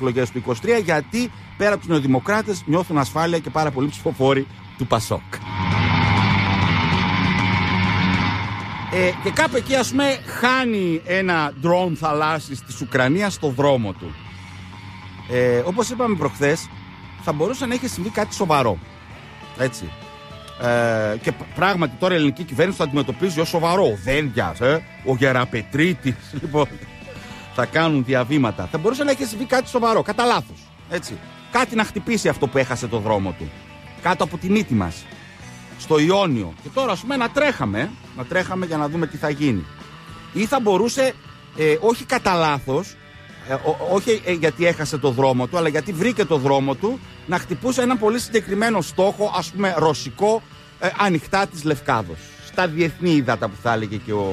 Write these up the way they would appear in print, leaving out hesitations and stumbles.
εκλογές του 23, γιατί πέρα από τους νεοδημοκράτες νιώθουν ασφάλεια και πάρα πολλοί ψηφοφόροι του Πασόκ. Και κάπου εκεί, ας πούμε, χάνει ένα ντρόουν θαλάσσης της Ουκρανίας στο δρόμο του. Όπως είπαμε προχθές, θα μπορούσε να έχει συμβεί κάτι σοβαρό. Έτσι. Και πράγματι τώρα η ελληνική κυβέρνηση το αντιμετωπίζει ως σοβαρό. Ο Δένδιας, ο Γεραπετρίτης, λοιπόν, θα κάνουν διαβήματα. Θα μπορούσε να έχει συμβεί κάτι σοβαρό, κατά λάθος. Έτσι. Κάτι να χτυπήσει αυτό που έχασε το δρόμο του. Κάτω από τη μύτη μας. Στο Ιόνιο. Και τώρα, ας πούμε, να τρέχαμε για να δούμε τι θα γίνει. Ή θα μπορούσε, όχι κατά λάθος, όχι γιατί έχασε το δρόμο του, αλλά γιατί βρήκε το δρόμο του, να χτυπούσε έναν πολύ συγκεκριμένο στόχο, ας πούμε ρωσικό, ανοιχτά της Λευκάδος. Στα διεθνή ύδατα που θα έλεγε και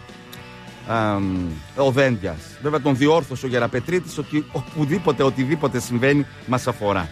ο Δένδιας. Βέβαια τον διόρθωσε ο Γεραπετρίτης ότι οτιδήποτε συμβαίνει μας αφορά.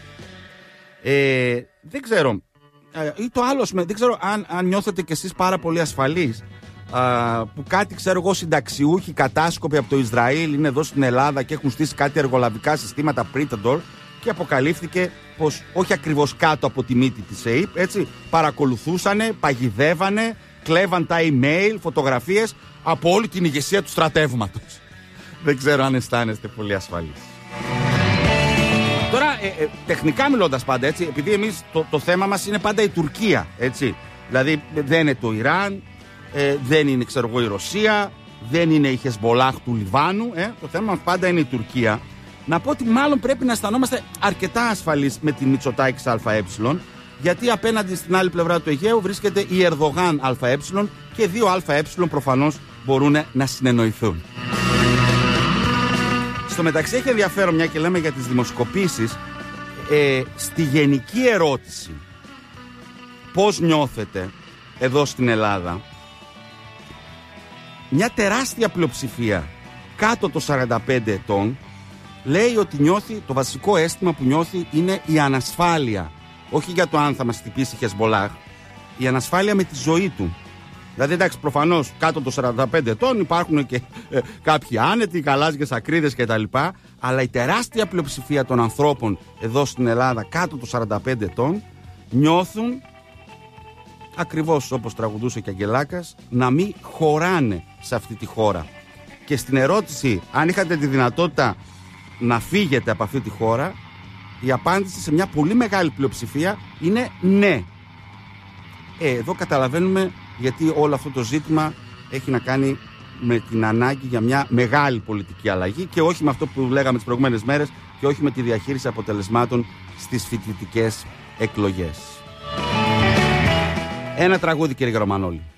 Δεν ξέρω. Ή το άλλο, δεν ξέρω αν νιώθετε κι εσείς πάρα πολύ ασφαλείς, που κάτι, ξέρω εγώ, συνταξιούχοι κατάσκοποι από το Ισραήλ είναι εδώ στην Ελλάδα και έχουν στήσει κάτι εργολαβικά συστήματα Predator και αποκαλύφθηκε πως όχι ακριβώς κάτω από τη μύτη της ΕΕΠ, έτσι, παρακολουθούσανε, παγιδεύανε, κλέβαν τα email, φωτογραφίες από όλη την ηγεσία του στρατεύματος. Δεν ξέρω αν αισθάνεστε πολύ ασφαλείς. Τώρα, τεχνικά μιλώντας πάντα, έτσι, επειδή εμείς το θέμα μας είναι πάντα η Τουρκία, έτσι, δηλαδή δεν είναι το Ιράν, δεν είναι, ξέρω εγώ, η Ρωσία, δεν είναι η Χεσμολάχ του Λιβάνου, το θέμα μας πάντα είναι η Τουρκία. Να πω ότι μάλλον πρέπει να αισθανόμαστε αρκετά ασφαλείς με την Μητσοτάκης ΑΕ, γιατί απέναντι στην άλλη πλευρά του Αιγαίου βρίσκεται η Ερδογάν ΑΕ και δύο ΑΕ προφανώς μπορούν να συνεννοηθούν. Στο μεταξύ έχει ενδιαφέρον, μια και λέμε για τις δημοσκοπήσεις, στη γενική ερώτηση πώς νιώθετε εδώ στην Ελλάδα, μια τεράστια πλειοψηφία κάτω των 45 ετών λέει ότι νιώθει, το βασικό αίσθημα που νιώθει είναι η ανασφάλεια. Όχι για το αν θα μας χτυπήσει η Χεσμολάχ, η ανασφάλεια με τη ζωή του. Δηλαδή, εντάξει, προφανώς κάτω των 45 ετών υπάρχουν και κάποιοι άνετοι, γαλάζιες ακρίδες κτλ. Αλλά η τεράστια πλειοψηφία των ανθρώπων εδώ στην Ελλάδα κάτω των 45 ετών νιώθουν, ακριβώς όπως τραγουδούσε και Αγγελάκας, να μην χωράνε σε αυτή τη χώρα. Και στην ερώτηση αν είχατε τη δυνατότητα να φύγετε από αυτή τη χώρα, η απάντηση σε μια πολύ μεγάλη πλειοψηφία είναι ναι. Εδώ καταλαβαίνουμε γιατί όλο αυτό το ζήτημα έχει να κάνει με την ανάγκη για μια μεγάλη πολιτική αλλαγή και όχι με αυτό που λέγαμε τις προηγούμενες μέρες και όχι με τη διαχείριση αποτελεσμάτων στις φοιτητικές εκλογές. Ένα τραγούδι, κύριε Γραμμανόλη.